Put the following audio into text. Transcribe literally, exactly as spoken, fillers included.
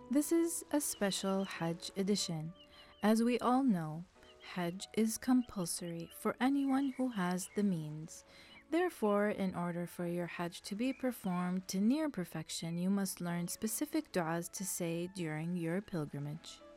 This is a special Hajj edition. As we all know, Hajj is compulsory for anyone who has the means. Therefore, in order for your Hajj to be performed to near perfection, you must learn specific du'as to say during your pilgrimage.